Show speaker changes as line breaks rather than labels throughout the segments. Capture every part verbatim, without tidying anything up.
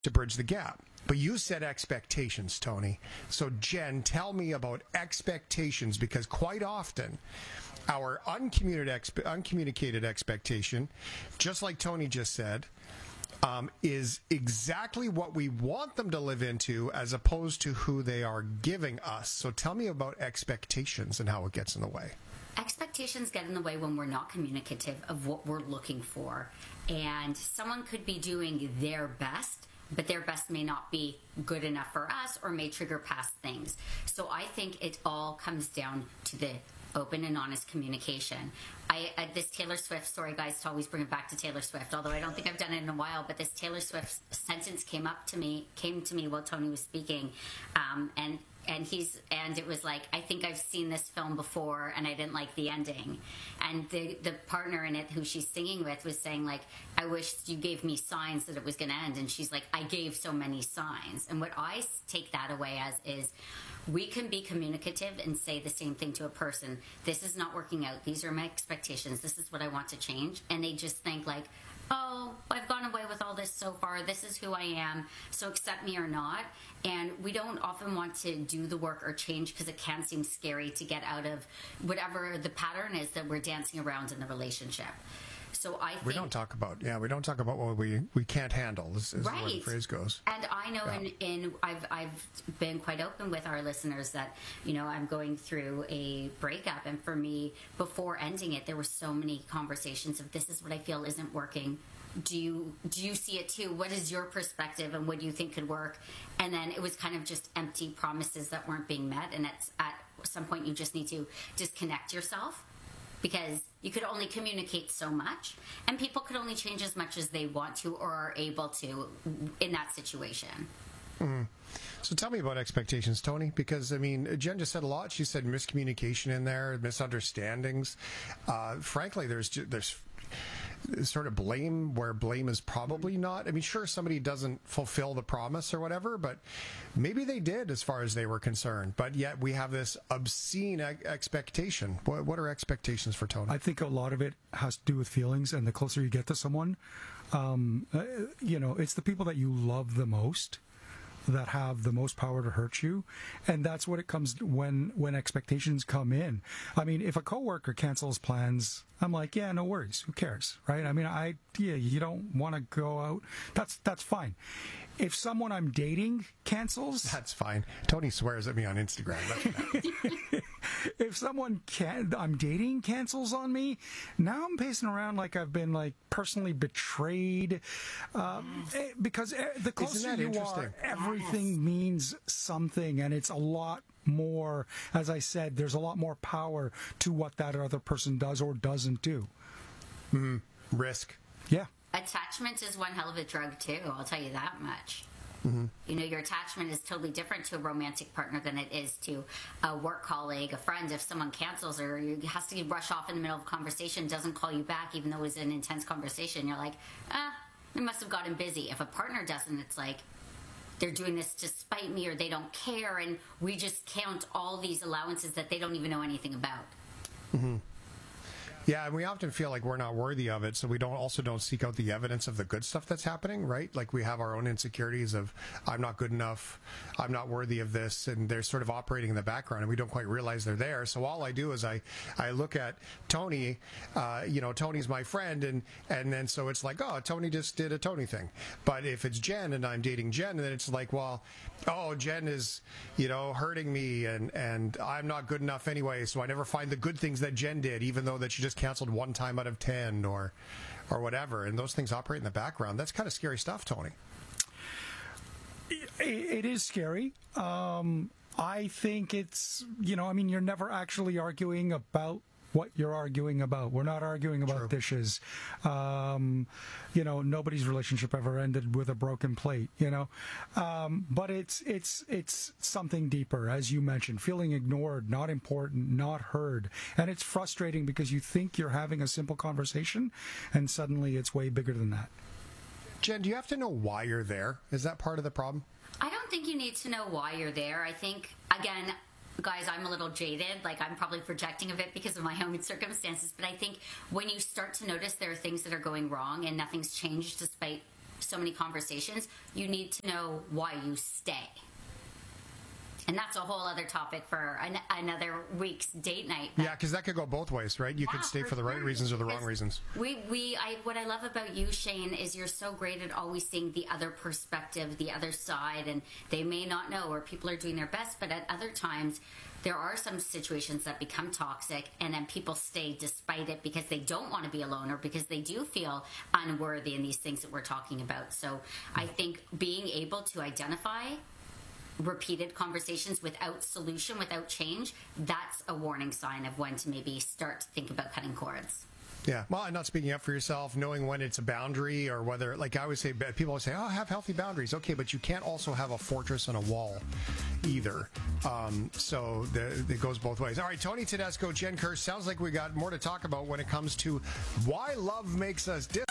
to bridge the gap. But you said expectations, Tony. So, Jen, tell me about expectations, because quite often our uncommunicated, expe- uncommunicated expectation, just like Tony just said, um, is exactly what we want them to live into as opposed to who they are giving us. So tell me about expectations and how it gets in the way.
Expectations get in the way when we're not communicative of what we're looking for. And someone could be doing their best, but their best may not be good enough for us or may trigger past things. So I think it all comes down to the open and honest communication. I, I this Taylor Swift story, guys, to always bring it back to Taylor Swift, although I don't think I've done it in a while, but this Taylor Swift sentence came up to me, came to me while Tony was speaking, um, and and he's and it was like, I think I've seen this film before and I didn't like the ending. And the the partner in it who she's singing with was saying, like, I wish you gave me signs that it was going to end. And she's like, I gave so many signs. And what I take that away as is, we can be communicative and say the same thing to a person. This is not working out. These are my expectations. This is what I want to change. And they just think like, oh, I've gone away with all this so far. This is who I am. So accept me or not. And we don't often want to do the work or change because it can seem scary to get out of whatever the pattern is that we're dancing around in the relationship. So I think,
we don't talk about yeah we don't talk about what we we can't handle is, is
right.
the way the phrase goes.
And I know yeah. in, in I've I've been quite open with our listeners that, you know, I'm going through a breakup, and for me, before ending it, there were so many conversations of, this is what I feel isn't working. Do you do you see it too? What is your perspective, and what do you think could work? And then it was kind of just empty promises that weren't being met, and it's at some point you just need to disconnect yourself, because you could only communicate so much, and people could only change as much as they want to or are able to in that situation.
Mm. So tell me about expectations, Tony, because, I mean, Jen just said a lot. She said miscommunication in there, misunderstandings. Uh, frankly, there's there's sort of blame where blame is probably not. I mean, sure, somebody doesn't fulfill the promise or whatever, but maybe they did as far as they were concerned. But yet we have this obscene e- expectation. What, what are expectations for Tony?
I think a lot of it has to do with feelings, and the closer you get to someone, um, uh, you know, it's the people that you love the most that have the most power to hurt you, and that's what it comes when when expectations come in. I mean, if a coworker cancels plans, I'm like, yeah, no worries, who cares, right? I mean, I yeah, you don't want to go out, that's that's fine. If someone I'm dating cancels,
that's fine. Tony swears at me on Instagram. That's
if someone can, I'm dating cancels on me, now I'm pacing around like I've been like personally betrayed, um, because the closer you are, everything yes. means something, and it's a lot more. As I said, there's a lot more power to what that other person does or doesn't do.
Mm-hmm. Risk.
Yeah.
Attachment is one hell of a drug too, I'll tell you that much.
Mm-hmm.
You know, your attachment is totally different to a romantic partner than it is to a work colleague, a friend. If someone cancels or you has to rush off in the middle of a conversation, doesn't call you back even though it was an intense conversation, you're like, ah, they must have gotten busy. If a partner doesn't, it's like, they're doing this to spite me, or they don't care, and we just count all these allowances that they don't even know anything about.
Mm-hmm. Yeah, and we often feel like we're not worthy of it, so we don't also don't seek out the evidence of the good stuff that's happening, right? Like we have our own insecurities of, I'm not good enough, I'm not worthy of this, and they're sort of operating in the background, and we don't quite realize they're there. So all I do is I, I look at Tony, uh, you know, Tony's my friend, and, and then so it's like, oh, Tony just did a Tony thing. But if it's Jen and I'm dating Jen, then it's like, well, oh, Jen is, you know, hurting me, and, and I'm not good enough anyway, so I never find the good things that Jen did, even though that she just canceled one time out of ten or or whatever, and those things operate in the background. That's kind of scary stuff, Tony.
It, it is scary. Um, I think it's, you know, I mean, you're never actually arguing about what you're arguing about. We're not arguing about True. dishes. Um, you know, nobody's relationship ever ended with a broken plate, you know. Um, but it's it's it's something deeper, as you mentioned, feeling ignored, not important, not heard. And it's frustrating because you think you're having a simple conversation and suddenly it's way bigger than that.
Jen, do you have to know why you're there? Is that part of the problem?
I don't think you need to know why you're there. I think, again, guys, I'm a little jaded, like I'm probably projecting a bit because of my own circumstances, but I think when you start to notice there are things that are going wrong and nothing's changed despite so many conversations, you need to know why you stay. And that's a whole other topic for an, another week's date night.
Yeah, because that could go both ways, right? You
yeah,
could stay for,
for
the right
sure.
reasons or the
because
wrong reasons.
We, we, I, what I love about you, Shane, is you're so great at always seeing the other perspective, the other side, and they may not know, or people are doing their best, but at other times, there are some situations that become toxic, and then people stay despite it because they don't want to be alone or because they do feel unworthy in these things that we're talking about. So I think being able to identify repeated conversations without solution, without change, that's a warning sign of when to maybe start to think about cutting cords.
Yeah, well, and not speaking up for yourself, knowing when it's a boundary or whether, like I always say, people always say, oh, have healthy boundaries. Okay, but you can't also have a fortress and a wall either. Um, so the, it goes both ways. All right, Tony Tedesco, Jen Kerr, sounds like we got more to talk about when it comes to why love makes us different.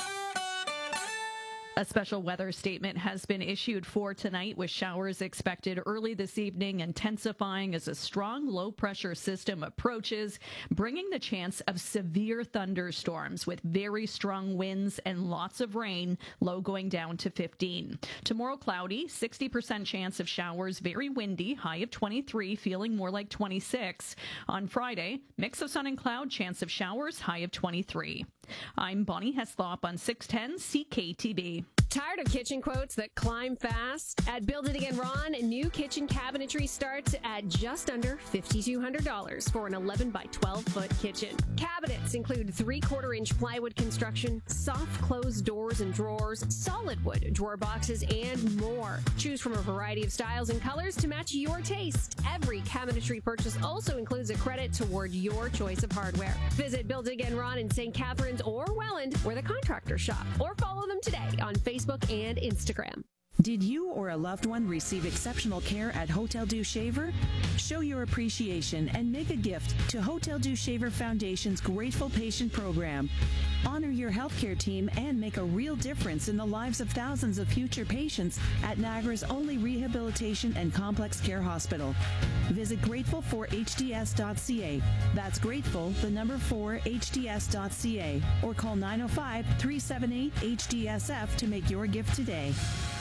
A special weather statement has been issued for tonight, with showers expected early this evening, intensifying as a strong low-pressure system approaches, bringing the chance of severe thunderstorms with very strong winds and lots of rain, low going down to fifteen. Tomorrow, cloudy, sixty percent chance of showers, very windy, high of twenty-three, feeling more like twenty-six. On Friday, mix of sun and cloud, chance of showers, high of twenty-three. I'm Bonnie Heslop on six ten C K T B.
Tired of kitchen quotes that climb fast? At Build It Again Ron, new kitchen cabinetry starts at just under five thousand two hundred dollars for an eleven by twelve foot kitchen. Cabinets include three-quarter inch plywood construction, soft closed doors and drawers, solid wood drawer boxes, and more. Choose from a variety of styles and colors to match your taste. Every cabinetry purchase also includes a credit toward your choice of hardware. Visit Build It Again Ron in Saint Catharines or Welland, where the contractors shop, or follow them today on Facebook and Instagram.
Did you or a loved one receive exceptional care at Hotel Dieu Shaver? Show your appreciation and make a gift to Hotel Dieu Shaver Foundation's Grateful Patient Program. Honor your healthcare team and make a real difference in the lives of thousands of future patients at Niagara's only rehabilitation and complex care hospital. Visit grateful for h d s dot c a. That's grateful, the number four, h d s dot c a, or call nine oh five, three seven eight, H D S F to make your gift today.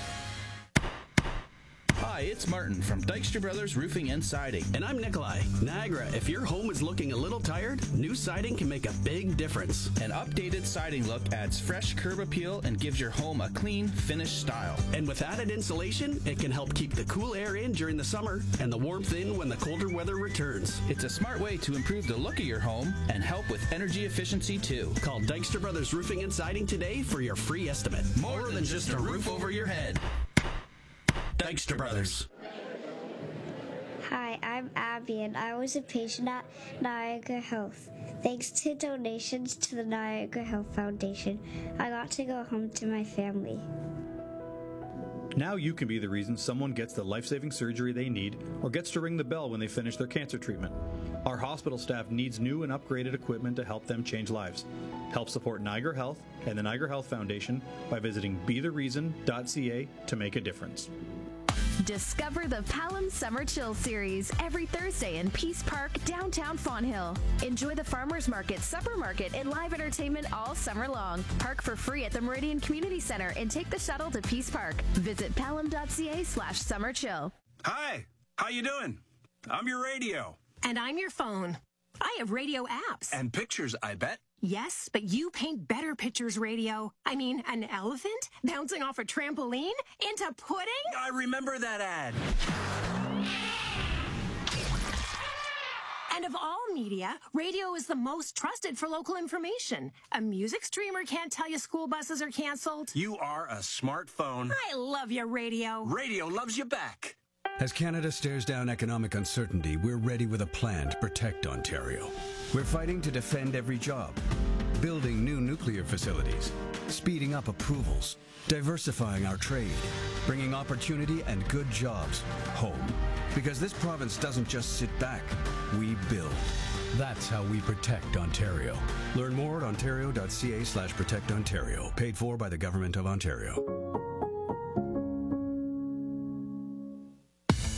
Hi, it's Martin from Dykstra Brothers Roofing and Siding.
And I'm Nikolai. Niagara, if your home is looking a little tired, new siding can make a big difference.
An updated siding look adds fresh curb appeal and gives your home a clean, finished style.
And with added insulation, it can help keep the cool air in during the summer and the warmth in when the colder weather returns.
It's a smart way to improve the look of your home and help with energy efficiency too.
Call Dykstra Brothers Roofing and Siding today for your free estimate.
More, More than just a roof over your head.
Dykstra Brothers.
Hi, I'm Abby, and I was a patient at Niagara Health. Thanks to donations to the Niagara Health Foundation, I got to go home to my family.
Now you can be the reason someone gets the life-saving surgery they need or gets to ring the bell when they finish their cancer treatment. Our hospital staff needs new and upgraded equipment to help them change lives. Help support Niagara Health and the Niagara Health Foundation by visiting be the reason dot c a to make a difference.
Discover the Pelham Summer Chill Series every Thursday in Peace Park, downtown Fonthill. Enjoy the Farmers Market, Supper Market, and live entertainment all summer long. Park for free at the Meridian Community Center and take the shuttle to Peace Park. Visit pelham dot c a slash summer chill.
Hi, how you doing? I'm your radio.
And I'm your phone. I have radio apps.
And pictures, I bet.
Yes, but you paint better pictures, radio. I mean, an elephant bouncing off a trampoline into pudding?
I remember that ad.
And of all media, radio is the most trusted for local information. A music streamer can't tell you school buses are canceled.
You are a smartphone.
I love you, radio.
Radio loves you back.
As Canada stares down economic uncertainty, we're ready with a plan to protect Ontario. We're fighting to defend every job, building new nuclear facilities, speeding up approvals, diversifying our trade, bringing opportunity and good jobs home. Because this province doesn't just sit back, we build. That's how we protect Ontario. Learn more at ontario dot c a slash protect Ontario. Paid for by the Government of Ontario.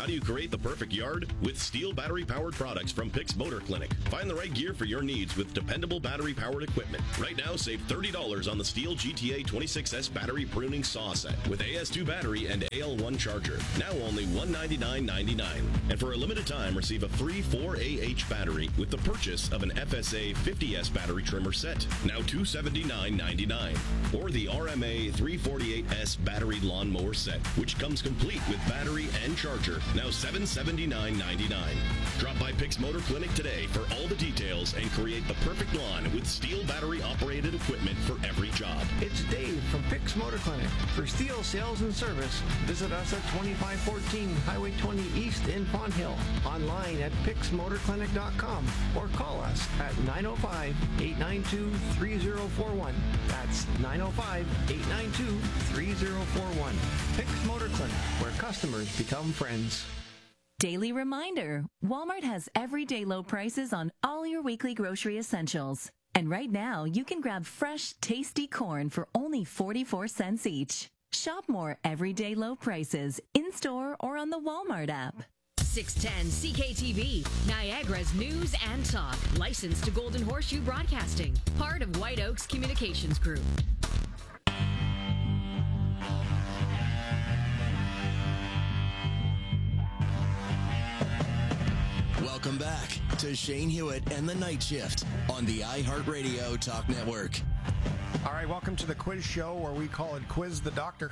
do you create the perfect yard? With STIHL battery-powered products from Pix Motor Clinic. Find the right gear for your needs with dependable battery-powered equipment. Right now, save thirty dollars on the STIHL G T A twenty-six S battery pruning saw set with A S two battery and A L one charger. Now only one hundred ninety-nine ninety-nine. And for a limited time, receive a free four A H battery with the purchase of an F S A fifty S battery trimmer set. Now two hundred seventy-nine ninety-nine. Or the R M A three forty-eight S battery lawnmower set, which comes complete with battery and charger. Now seven hundred seventy-nine ninety-nine. Drop by Pix Motor Clinic today for all the details and create the perfect lawn with STIHL battery-operated equipment for every job.
It's Dave from Pix Motor Clinic. For STIHL sales and service, visit us at twenty-five fourteen Highway twenty East in Fonthill. Online at pix motor clinic dot com or call us at nine oh five, eight nine two, three oh four one. That's nine oh five, eight nine two, three oh four one. Pix Motor Clinic, where customers become friends.
Daily reminder, Walmart has everyday low prices on all your weekly grocery essentials. And right now, you can grab fresh, tasty corn for only forty-four cents each. Shop more everyday low prices in-store or on the Walmart app.
six ten C K T V, Niagara's news and talk. Licensed to Golden Horseshoe Broadcasting. Part of White Oaks Communications Group.
Welcome back to Shane Hewitt and the Night Shift on the iHeartRadio Talk Network.
All right, welcome to the quiz show, where we call it Quiz the Doctor.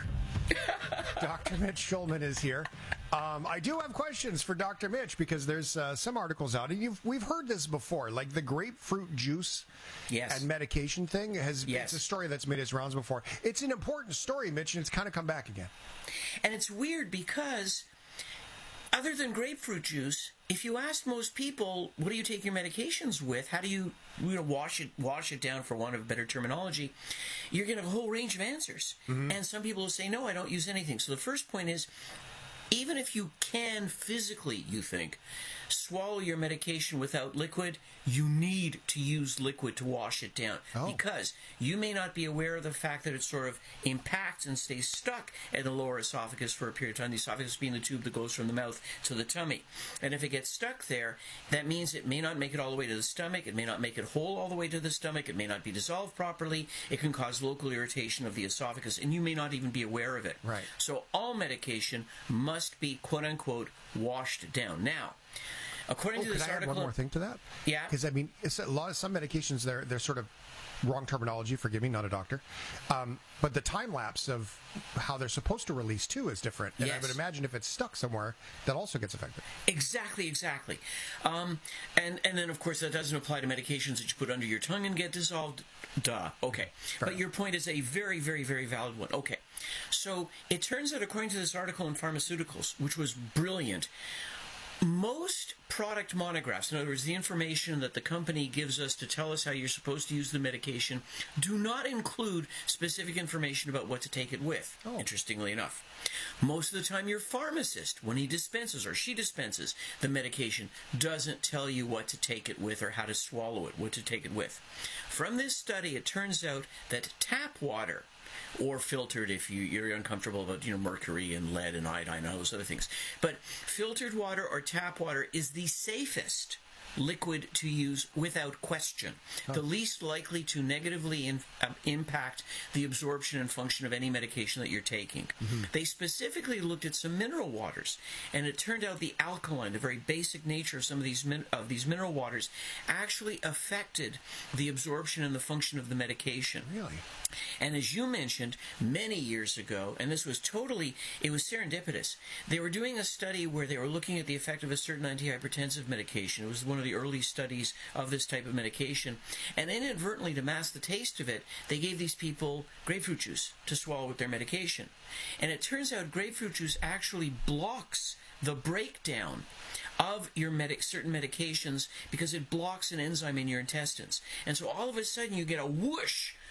Doctor Mitch Schulman is here. Um, I do have questions for Doctor Mitch, because there's uh, some articles out, and you've, we've heard this before, like the grapefruit juice
yes.
and medication thing. Has
yes.
It's a story that's made its rounds before. It's an important story, Mitch, and it's kind of come back again.
And it's weird because, other than grapefruit juice, if you ask most people, what do you take your medications with? How do you, you know, wash it wash it down, for want of better terminology? You're going to have a whole range of answers. Mm-hmm. And some people will say, no, I don't use anything. So the first point is, even if you can physically, you think, swallow your medication without liquid, you need to use liquid to wash it down. Oh. Because you may not be aware of the fact that it sort of impacts and stays stuck in the lower esophagus for a period of time, the esophagus being the tube that goes from the mouth to the tummy. And if it gets stuck there, that means it may not make it all the way to the stomach, it may not make it whole all the way to the stomach, it may not be dissolved properly, it can cause local irritation of the esophagus, and you may not even be aware of it.
Right.
So all medication must be, quote-unquote, washed down. Now, according
oh,
to this
can I
article,
add one more thing to that?
Yeah,
because I mean, it's a lot of some medications. They're they're sort of wrong terminology. Forgive me, not a doctor. Um, but the time lapse of how they're supposed to release too is different. And
yes.
I would imagine if it's stuck somewhere, that also gets affected.
Exactly, exactly. Um, and and then of course that doesn't apply to medications that you put under your tongue and get dissolved. Duh. Okay. Fair. But your point is a very, very, very valid one. Okay. So it turns out, according to this article in Pharmaceuticals, which was brilliant, most product monographs, in other words, the information that the company gives us to tell us how you're supposed to use the medication, do not include specific information about what to take it with, oh. interestingly enough. Most of the time, your pharmacist, when he dispenses or she dispenses the medication, doesn't tell you what to take it with or how to swallow it, what to take it with. From this study, it turns out that tap water, or filtered if you, you're uncomfortable about, you know, mercury and lead and iodine and all those other things. But filtered water or tap water is the safest liquid to use without question. Oh. The least likely to negatively in, um, impact the absorption and function of any medication that you're taking. Mm-hmm. They specifically looked at some mineral waters, and it turned out the alkaline, the very basic nature of some of these min- of these mineral waters, actually affected the absorption and the function of the medication.
Really?
And as you mentioned, many years ago, and this was totally, it was serendipitous, they were doing a study where they were looking at the effect of a certain antihypertensive medication. It was one of the early studies of this type of medication. And inadvertently, to mask the taste of it, they gave these people grapefruit juice to swallow with their medication. And it turns out grapefruit juice actually blocks the breakdown of your medic certain medications because it blocks an enzyme in your intestines. And so all of a sudden you get a whoosh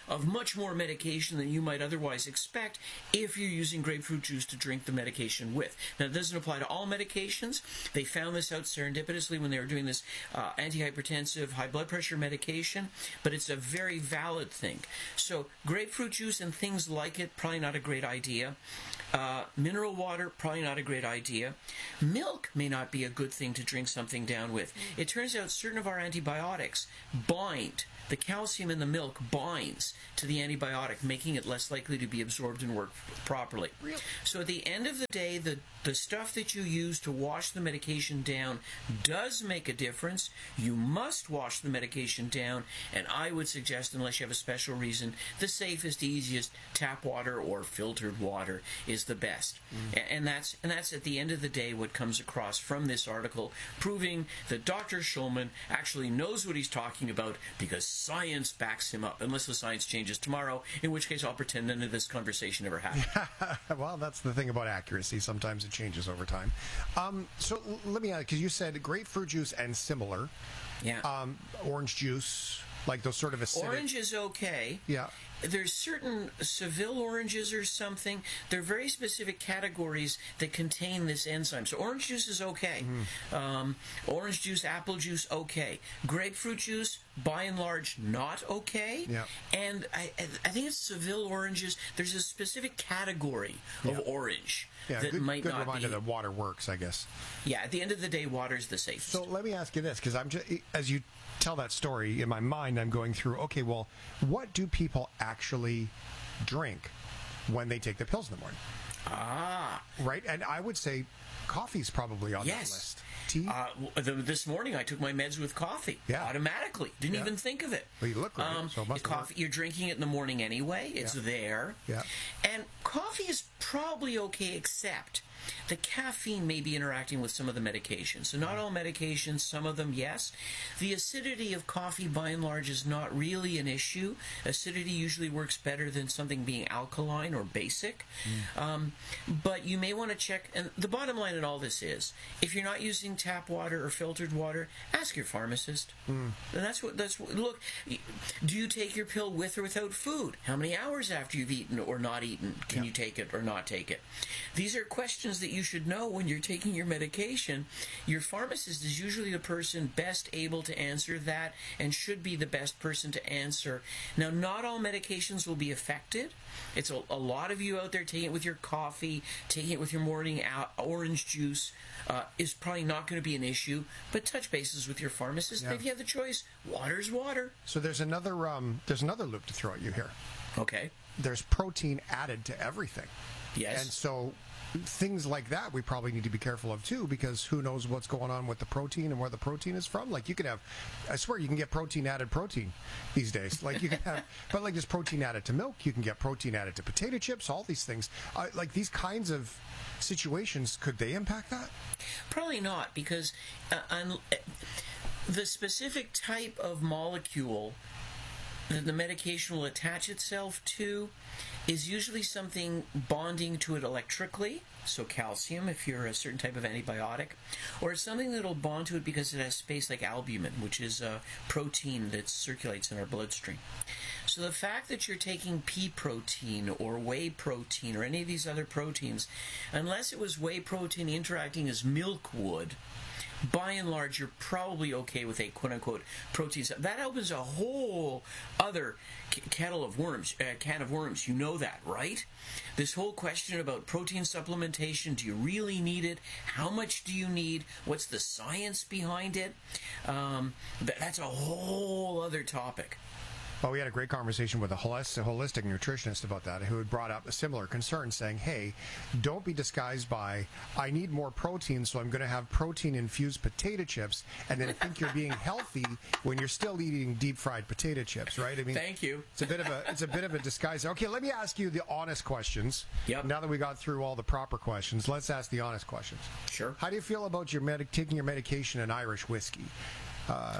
of much more medication than you might otherwise expect if you're using grapefruit juice to drink the medication with. Now, it doesn't apply to all medications. They found this out serendipitously when they were doing this uh, antihypertensive, high blood pressure medication, but it's a very valid thing. So, grapefruit juice and things like it, probably not a great idea. Uh, mineral water, probably not a great idea. Milk may not be a good thing to drink something down with. It turns out certain of our antibiotics bind. The calcium in the milk binds to the antibiotic, making it less likely to be absorbed and work properly. Really? So at the end of the day, the, the stuff that you use to wash the medication down does make a difference. You must wash the medication down, and I would suggest, unless you have a special reason, the safest, easiest tap water or filtered water is the best. Mm. And that's and that's at the end of the day what comes across from this article, proving that Doctor Schulman actually knows what he's talking about because science backs him up, unless the science changes tomorrow, in which case I'll pretend none of this conversation ever happened.
Well, that's the thing about accuracy. Sometimes it changes over time. Um, so l- let me ask, because you said grapefruit juice and similar.
Yeah.
Um, orange juice, like those sort of acidic.
Orange is okay.
Yeah.
There's certain Seville oranges or something. They're very specific categories that contain this enzyme. So orange juice is okay. Mm-hmm. Um, orange juice, apple juice, okay. Grapefruit juice, by and large, not okay.
Yeah.
And I, I think it's Seville oranges. There's a specific category of
Yeah.
orange
Yeah,
that
good,
might
good
not
reminder
be.
that water works, I guess.
Yeah, at the end of the day, water's the safest.
So let me ask you this, because I'm just, as you tell that story in my mind, I'm going through, okay, well, what do people actually drink when they take the pills in the morning?
Ah.
Right? And I would say coffee's probably on
Yes.
that list. Tea?
Uh, the, this morning I took my meds with coffee.
Yeah.
Automatically. Didn't
Yeah.
even think of it.
Well, you look great,
Um,
so it must
coffee,
work.
you're drinking it in the morning anyway. It's
Yeah.
there.
Yeah.
And coffee is probably okay, except the caffeine may be interacting with some of the medications. So not all medications, some of them, yes. The acidity of coffee, by and large, is not really an issue. Acidity usually works better than something being alkaline or basic.
Mm.
Um, but you may want to check, and the bottom line in all this is, if you're not using tap water or filtered water, ask your pharmacist.
Mm.
And that's what, that's what, look, do you take your pill with or without food? How many hours after you've eaten or not eaten can
Yeah.
you take it or not take it? These are questions that you should know when you're taking your medication. Your pharmacist is usually the person best able to answer that and should be the best person to answer. Now, not all medications will be affected. It's a, a lot of you out there taking it with your coffee, taking it with your morning out, orange juice uh, is probably not going to be an issue, but touch bases with your pharmacist.
Yeah.
If you have the choice, water's water.
So there's another um, there's another loop to throw at you here.
Okay.
There's protein added to everything.
Yes.
And so things like that we probably need to be careful of too, because who knows what's going on with the protein and where the protein is from. Like you could have, I swear you can get protein added protein these days. Like you can have, but like there's protein added to milk, you can get protein added to potato chips, all these things. Uh, like these kinds of situations, could they impact that?
Probably not, because uh, un- the specific type of molecule that the medication will attach itself to is usually something bonding to it electrically, so calcium if you're a certain type of antibiotic, or it's something that'll bond to it because it has space, like albumin, which is a protein that circulates in our bloodstream. So the fact that you're taking pea protein or whey protein or any of these other proteins, unless it was whey protein interacting as milk would, by and large, you're probably okay with a quote-unquote protein. That opens a whole other c- kettle of worms, uh, can of worms. You know that, right? This whole question about protein supplementation, do you really need it? How much do you need? What's the science behind it? Um, that, that's a whole other topic.
Well, we had a great conversation with a holistic, holistic nutritionist about that, who had brought up a similar concern, saying, hey, don't be disguised by, I need more protein, so I'm going to have protein-infused potato chips, and then think you're being healthy when you're still eating deep-fried potato chips, right? I mean,
Thank you.
It's a bit of a, it's a bit of a disguise. Okay, let me ask you the honest questions.
Yep.
Now that we got through all the proper questions, let's ask the honest questions.
Sure.
How do you feel about your medic taking your medication in Irish whiskey? Uh,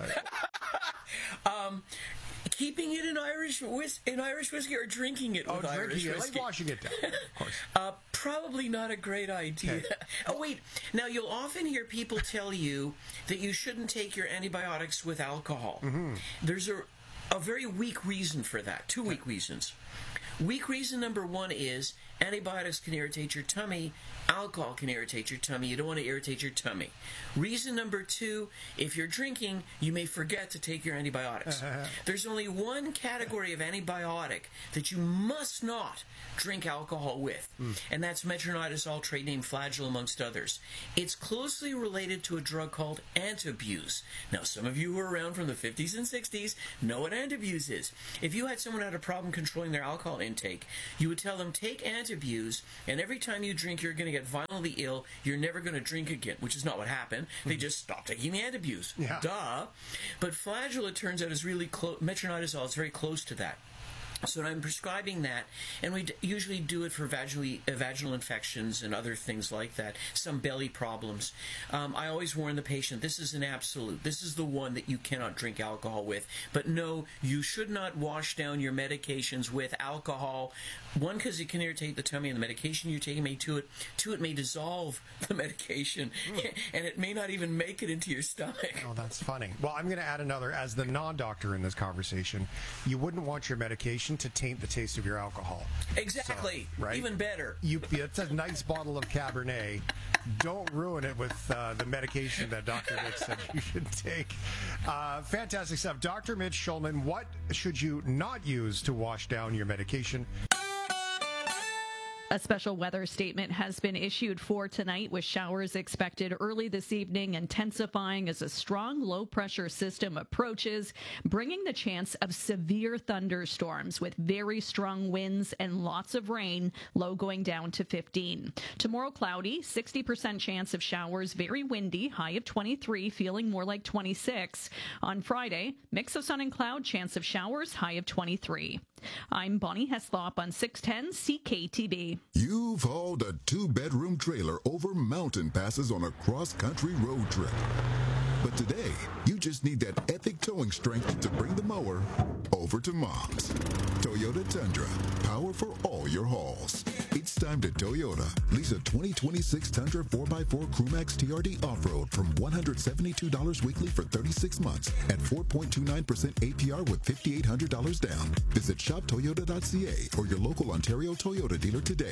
um... Keeping it in Irish whis- in Irish whiskey or drinking it with
oh,
Irish
drinking it,
whiskey?
like washing it down, of course.
Uh, probably not a great idea.
Okay.
Oh, wait. Now, you'll often hear people tell you that you shouldn't take your antibiotics with alcohol.
Mm-hmm.
There's a a very weak reason for that. Two weak reasons. Weak reason number one is antibiotics can irritate your tummy. Alcohol can irritate your tummy. You don't want to irritate your tummy. Reason number two, if you're drinking, you may forget to take your antibiotics. There's only one category of antibiotic that you must not drink alcohol with, mm. and that's metronidazole, trade name Flagyl, amongst others. It's closely related to a drug called Antabuse. Now, some of you who are around from the fifties and sixties know what Antabuse is. If you had someone who had a problem controlling their alcohol intake, you would tell them, take Antabuse, and every time you drink, you're going to get violently ill. You're never going to drink again, which is not what happened. Mm. They just stopped taking the Antabuse. Yeah. Duh. But Flagyl, it turns out, is really close. Metronidazole is very close to that. So I'm prescribing that, and we d- usually do it for vaginally, uh, vaginal infections and other things like that, some belly problems. Um, I always warn the patient, this is an absolute. This is the one that you cannot drink alcohol with. But no, you should not wash down your medications with alcohol. One, because it can irritate the tummy and the medication you're taking may do it. Two, it may dissolve the medication, mm. and it may not even make it into your stomach.
Oh, that's funny. Well, I'm going to add another. As the non-doctor in this conversation, you wouldn't want your medication to taint the taste of your alcohol.
Exactly.
So, right?
Even better.
You, it's a nice bottle of Cabernet. Don't ruin it with uh, the medication that Doctor Mitch said you should take. Uh, fantastic stuff. Doctor Mitch Shulman, what should you not use to wash down your medication?
A special weather statement has been issued for tonight, with showers expected early this evening, intensifying as a strong low-pressure system approaches, bringing the chance of severe thunderstorms with very strong winds and lots of rain, low going down to fifteen. Tomorrow, cloudy, sixty percent chance of showers, very windy, high of twenty-three, feeling more like twenty-six. On Friday, mix of sun and cloud, chance of showers, high of twenty-three. I'm Bonnie Heslop on six ten C K T B.
You've hauled a two-bedroom trailer over mountain passes on a cross-country road trip. But today, you just need that epic towing strength to bring the mower over to Mom's. Toyota Tundra, power for all your hauls. It's time to Toyota. Lease a twenty twenty-six Tundra four by four Crewmax T R D Off-Road from one hundred seventy-two dollars weekly for thirty-six months at four point two nine percent A P R with five thousand eight hundred dollars down. Visit shop toyota dot c a or your local Ontario Toyota dealer today.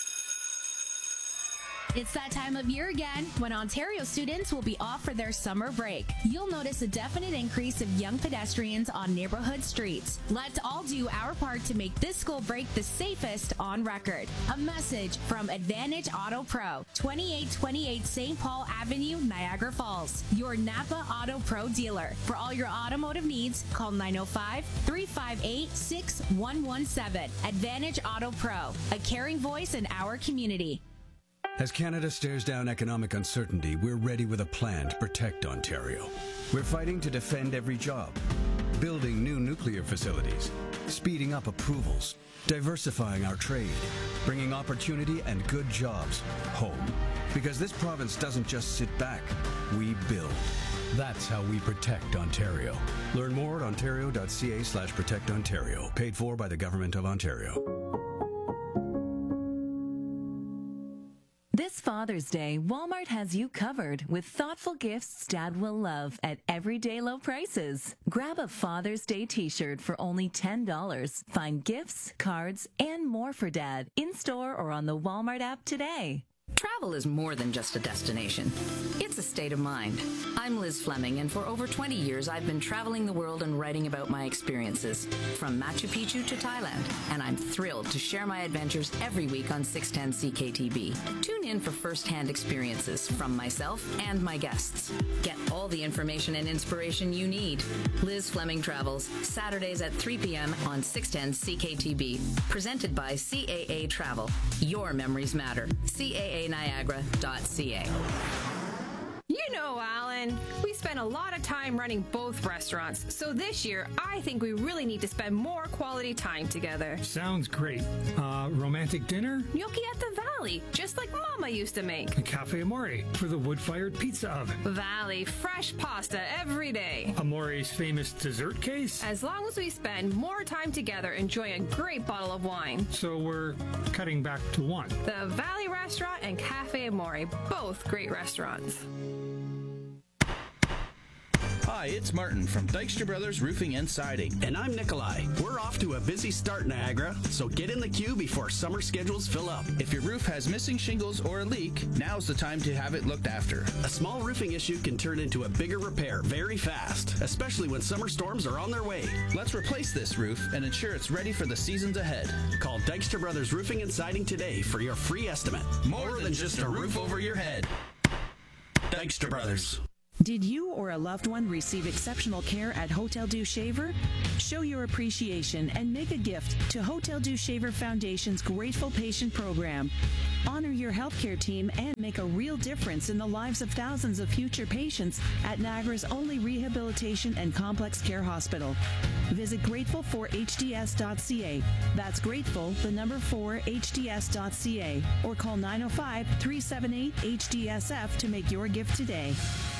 It's that time of year again when Ontario students will be off for their summer break. You'll notice a definite increase of young pedestrians on neighborhood streets. Let's all do our part to make this school break the safest on record. A message from Advantage Auto Pro, twenty-eight twenty-eight Saint Paul Avenue, Niagara Falls, your Napa Auto Pro dealer. For all your automotive needs, call nine oh five, three five eight, six one one seven. Advantage Auto Pro, a caring voice in our community.
As Canada stares down economic uncertainty, we're ready with a plan to protect Ontario. We're fighting to defend every job, building new nuclear facilities, speeding up approvals, diversifying our trade, bringing opportunity and good jobs home. Because this province doesn't just sit back, we build. That's how we protect Ontario. Learn more at ontario dot c a slash protect Ontario. Paid for by the Government of Ontario.
This Father's Day, Walmart has you covered with thoughtful gifts Dad will love at everyday low prices. Grab a Father's Day t-shirt for only ten dollars. Find gifts, cards, and more for Dad in-store or on the Walmart app today.
Travel is more than just a destination. It's a state of mind. I'm Liz Fleming, and for over twenty years, I've been traveling the world and writing about my experiences, from Machu Picchu to Thailand, and I'm thrilled to share my adventures every week on six ten C K T B. Tune in for first-hand experiences from myself and my guests. Get all the information and inspiration you need. Liz Fleming Travels, Saturdays at three p.m. on six ten C K T B. Presented by C A A Travel. Your memories matter. C A A Niagara dot c a.
You know, Alan, we spend a lot of time running both restaurants, so this year I think we really need to spend more quality time together.
Sounds great. Uh, romantic dinner?
Gnocchi at the Valley, just like Mama used to make.
A Cafe Amore for the wood-fired pizza oven.
Valley, fresh pasta every day.
Amore's famous dessert case?
As long as we spend more time together enjoying a great bottle of wine.
So we're cutting back to one.
The Valley Restaurant and Cafe Amore, both great restaurants.
Hi, it's Martin from Dykstra Brothers Roofing and Siding.
And I'm Nikolai. We're off to a busy start, Niagara, so get in the queue before summer schedules fill up.
If your roof has missing shingles or a leak, now's the time to have it looked after.
A small roofing issue can turn into a bigger repair very fast, especially when summer storms are on their way.
Let's replace this roof and ensure it's ready for the seasons ahead.
Call Dykstra Brothers Roofing and Siding today for your free estimate.
More, More than, than just a roof over your head.
Dykstra Brothers.
Did you or a loved one receive exceptional care at Hotel Dieu Shaver? Show your appreciation and make a gift to Hotel Dieu Shaver Foundation's Grateful Patient Program. Honor your healthcare team and make a real difference in the lives of thousands of future patients at Niagara's only rehabilitation and complex care hospital. Visit grateful for h d s dot c a. That's grateful, the number four, h d s dot c a. Or call nine oh five, three seven eight, H D S F to make your gift today.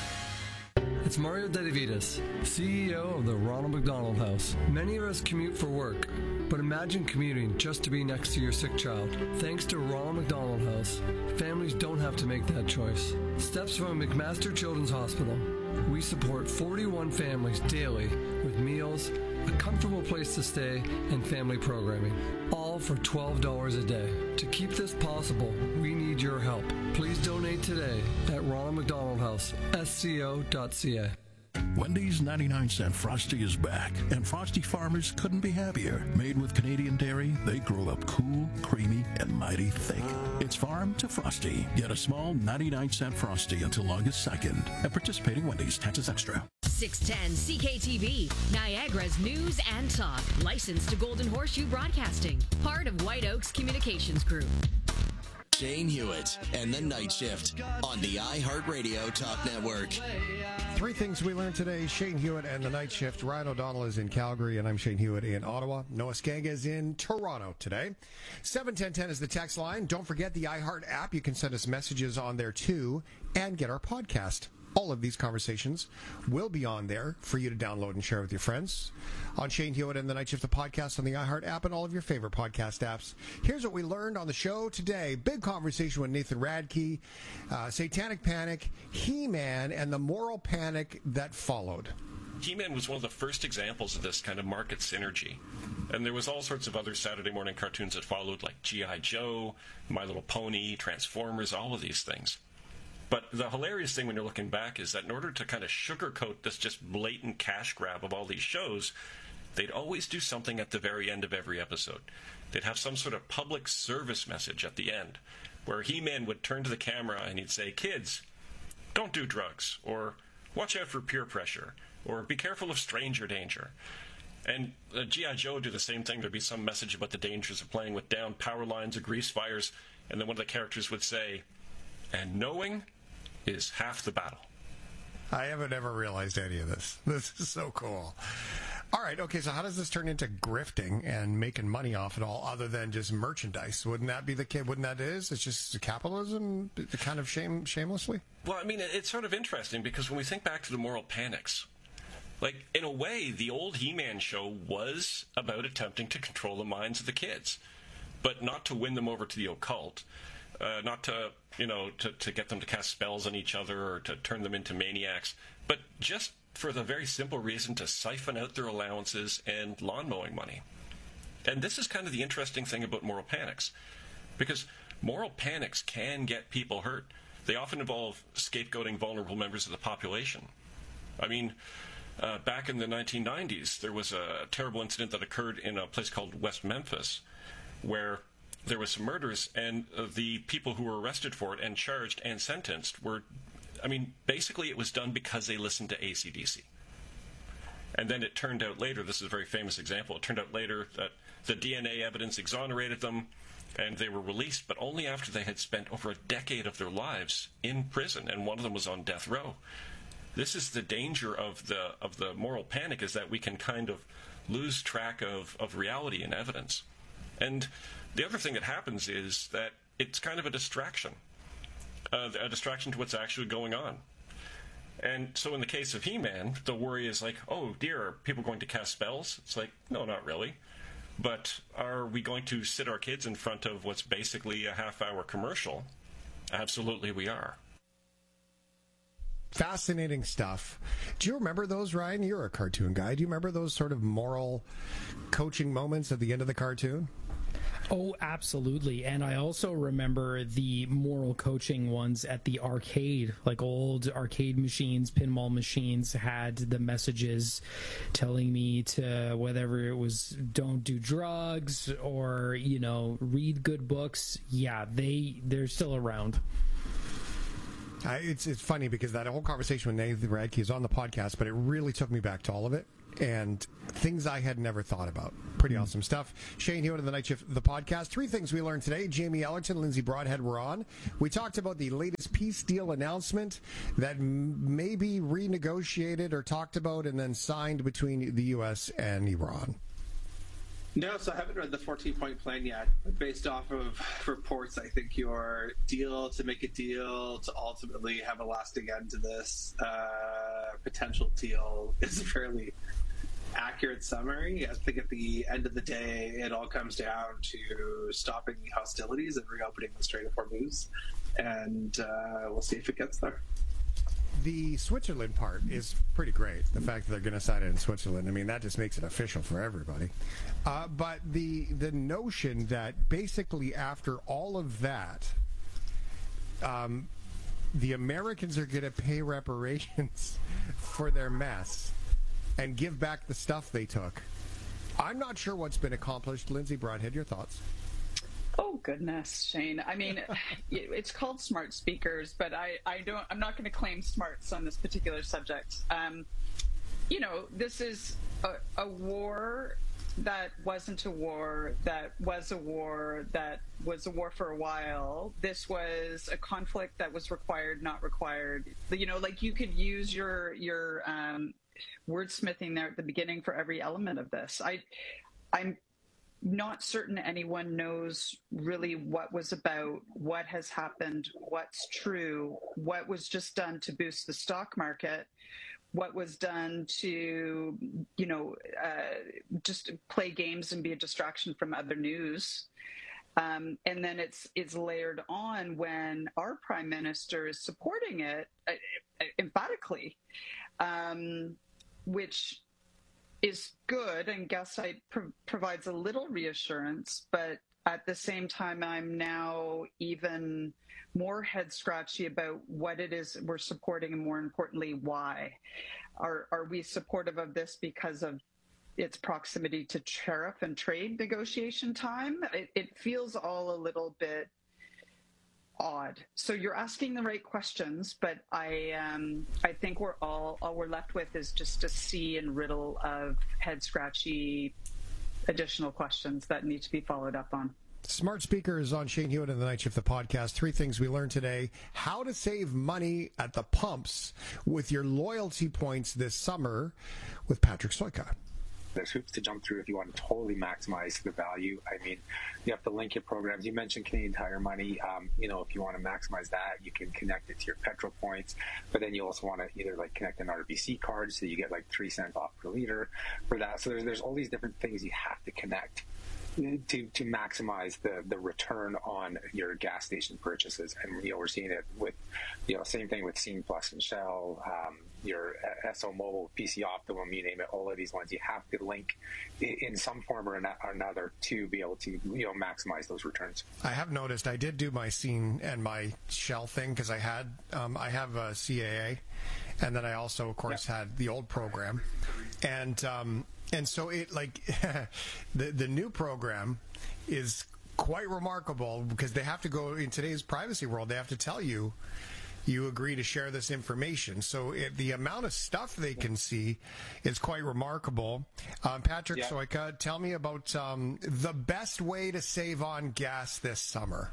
It's Mario Dedivitas, C E O of the Ronald McDonald House. Many of us commute for work, but imagine commuting just to be next to your sick child. Thanks to Ronald McDonald House, families don't have to make that choice. Steps from McMaster Children's Hospital. We support forty-one families daily with meals, a comfortable place to stay, and family programming, all for twelve dollars a day. To keep this possible, we need your help. Please donate today at Ronald McDonald House, S C O dot C A.
Wendy's ninety-nine cent Frosty is back, and Frosty farmers couldn't be happier. Made with Canadian dairy, they grow up cool, creamy, and mighty thick. It's farm to Frosty. Get a small ninety-nine cent Frosty until August second at participating Wendy's. Taxes extra.
six ten C K T V, Niagara's news and talk. Licensed to Golden Horseshoe Broadcasting. Part of White Oaks Communications Group.
Shane Hewitt and the Night Shift on the iHeartRadio Talk Network.
Three things we learned today. Shane Hewitt and the Night Shift. Ryan O'Donnell is in Calgary, and I'm Shane Hewitt in Ottawa. Noah Skanga is in Toronto today. seven ten ten is the text line. Don't forget the iHeart app. You can send us messages on there, too, and get our podcast. All of these conversations will be on there for you to download and share with your friends. On Shane Hewitt and the Night Shift, the podcast on the iHeart app and all of your favorite podcast apps. Here's what we learned on the show today. Big conversation with Nathan Radke, uh, Satanic Panic, He-Man, and the moral panic that followed.
He-Man was one of the first examples of this kind of market synergy. And there was all sorts of other Saturday morning cartoons that followed, like G I. Joe, My Little Pony, Transformers, all of these things. But the hilarious thing when you're looking back is that in order to kind of sugarcoat this just blatant cash grab of all these shows, they'd always do something at the very end of every episode. They'd have some sort of public service message at the end, where He-Man would turn to the camera and he'd say, "Kids, don't do drugs," or "Watch out for peer pressure," or "Be careful of stranger danger." And uh, G I. Joe would do the same thing. There'd be some message about the dangers of playing with down power lines or grease fires, and then one of the characters would say, "And knowing is half the battle."
I haven't ever realized any of this. This is so cool. All right, okay, so how does this turn into grifting and making money off it all other than just merchandise? Wouldn't that be the case? Wouldn't that is? It's just capitalism, kind of shame, shamelessly?
Well, I mean, it's sort of interesting because when we think back to the moral panics, like, in a way, the old He-Man show was about attempting to control the minds of the kids, but not to win them over to the occult. Uh, not to, you know, to, to get them to cast spells on each other or to turn them into maniacs, but just for the very simple reason to siphon out their allowances and lawn mowing money. And this is kind of the interesting thing about moral panics, because moral panics can get people hurt. They often involve scapegoating vulnerable members of the population. I mean, uh, back in the nineteen nineties, there was a terrible incident that occurred in a place called West Memphis, where there was some murders, and uh, the people who were arrested for it and charged and sentenced were, I mean, basically it was done because they listened to A C D C. And then it turned out later, this is a very famous example, it turned out later that the D N A evidence exonerated them, and they were released, but only after they had spent over a decade of their lives in prison, and one of them was on death row. This is the danger of the of the moral panic, is that we can kind of lose track of, of reality and evidence. And the other thing that happens is that it's kind of a distraction, uh, a distraction to what's actually going on. And so in the case of He-Man, the worry is like, oh dear, are people going to cast spells? It's like, no, not really. But are we going to sit our kids in front of what's basically a half-hour commercial? Absolutely we are.
fascinating stuff. Do you remember those, Ryan? You're a cartoon guy. Do you remember those sort of moral coaching moments at the end of the cartoon?
Oh, absolutely. And I also remember the moral coaching ones at the arcade, like old arcade machines, pinball machines had the messages telling me to, whether it was don't do drugs or, you know, read good books. Yeah, they, they're still around.
Uh, it's it's funny because that whole conversation with Nathan Radke is on the podcast, but it really took me back to all of it and things I had never thought about. Pretty mm. awesome stuff. Shane Hewitt of the Night Shift, the podcast. Three things we learned today. Jamie Ellerton, Lindsay Broadhead were on. We talked about the latest peace deal announcement that m- may be renegotiated or talked about and then signed between the U S and Iran.
No, so I haven't read the fourteen-point plan yet. Based off of reports, I think your deal to make a deal to ultimately have a lasting end to this uh, potential deal is a fairly accurate summary. I think at the end of the day, it all comes down to stopping the hostilities and reopening the Strait of Hormuz, and uh, we'll see if it gets there.
The Switzerland part is pretty great. The fact that they're going to sign it in Switzerland, I mean, that just makes it official for everybody. Uh, but the the notion that basically after all of that, um, the Americans are going to pay reparations for their mess and give back the stuff they took. I'm not sure what's been accomplished. Lindsay Broadhead, your thoughts?
Oh goodness, Shane. I mean, it's called smart speakers, but I, I don't. I'm not going to claim smarts on this particular subject. Um, you know, this is a, a war that wasn't a war, that was a war, that was a war for a while. This was a conflict that was required, not required. You know, like you could use your your um, wordsmithing there at the beginning for every element of this. I, I'm. not certain anyone knows really what was about, what has happened, what's true, what was just done to boost the stock market, what was done to, you know, uh, just play games and be a distraction from other news. Um, and then it's it's layered on when our prime minister is supporting it uh, emphatically, um, which is good and Gaslight pro- provides a little reassurance, but at the same time, I'm now even more head scratchy about what it is we're supporting and more importantly, why. Are, are we supportive of this because of its proximity to tariff and trade negotiation time? It, it feels all a little bit odd. So you're asking the right questions, but I um, I think we're all all we're left with is just a sea and riddle of head scratchy additional questions that need to be followed up on.
Smart Speakers on Shane Hewitt and the Night Shift, the podcast. Three things we learned today. How to save money at the pumps with your loyalty points this summer with Patrick Soika.
There's hoops to jump through if you want to totally maximize the value. I mean, you have to link your programs. You mentioned Canadian Tire Money. Um, you know, if you want to maximize that, you can connect it to your petrol points. But then you also want to either like connect an R B C card so you get like three cents off per liter for that. So there's there's all these different things you have to connect to to maximize the the return on your gas station purchases. And you know, we're seeing it with, you know, same thing with Scene Plus and Shell, um, your S O Mobile, P C Optimum, you name it, all of these ones you have to link in some form or another to be able to, you know, maximize those returns.
I have noticed I did do my Scene and my Shell thing because I had um, I have a C A A, and then I also of course yep. had the old program, and um, and so it like the the new program is quite remarkable because they have to go in today's privacy world. They have to tell you you agree to share this information. So it, the amount of stuff they can see is quite remarkable. Um, Patrick yeah. Soika, tell me about um, the best way to save on gas this summer.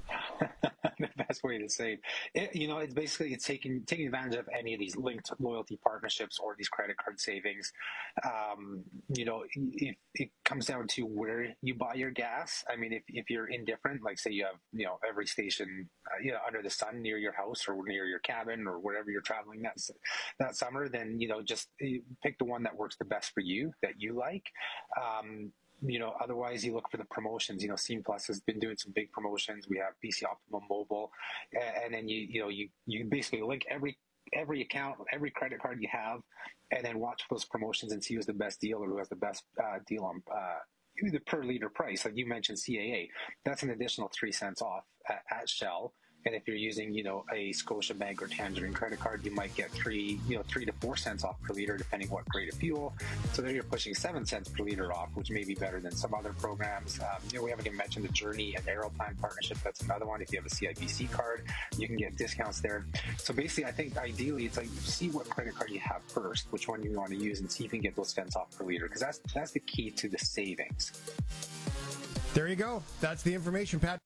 The best way to save, it, you know, it's basically it's taking taking advantage of any of these linked loyalty partnerships or these credit card savings. Um, you know, it, it comes down to where you buy your gas. I mean, if if you're indifferent, like say you have, you know, every station, uh, you know, under the sun near your house or near your cabin or wherever you're traveling that that summer, then you know just pick the one that works the best for you, that you like. Um, You know, otherwise you look for the promotions. You know, Scene Plus has been doing some big promotions. We have P C Optimum Mobile, and then you you know you you basically link every every account, every credit card you have, and then watch those promotions and see who's the best deal or who has the best uh, deal on uh, the per liter price. Like you mentioned C A A, that's an additional three cents off at, at Shell. And if you're using, you know, a Scotiabank or Tangerine credit card, you might get three, you know, three to four cents off per liter, depending what grade of fuel. So there you're pushing seven cents per liter off, which may be better than some other programs. Um, you know, we haven't even mentioned the Journey and Aeroplan partnership. That's another one. If you have a C I B C card, you can get discounts there. So basically, I think ideally, it's like see what credit card you have first, which one you want to use, and see if you can get those cents off per liter, because that's that's the key to the savings.
There you go. That's the information, Pat.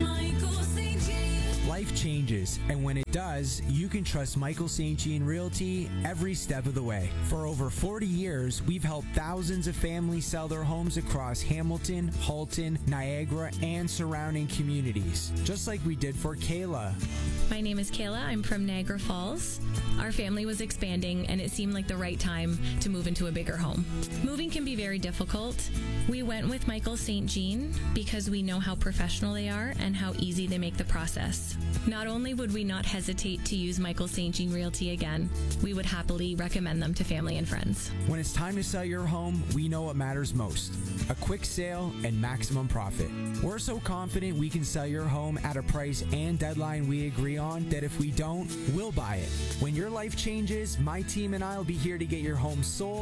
Life changes, and when it does, you can trust Michael Saint Jean Realty every step of the way. For over forty years, we've helped thousands of families sell their homes across Hamilton, Halton, Niagara, and surrounding communities, just like we did for Kayla.
My name is Kayla. I'm from Niagara Falls. Our family was expanding, and it seemed like the right time to move into a bigger home. Moving can be very difficult. We went with Michael Saint Jean because we know how professional they are and how easy they make the process. Not only would we not hesitate to use Michael Saint Jean Realty again, we would happily recommend them to family and friends.
When it's time to sell your home, we know what matters most: a quick sale and maximum profit. We're so confident we can sell your home at a price and deadline we agree on that if we don't, we'll buy it. When your life changes, my team and I will be here to get your home sold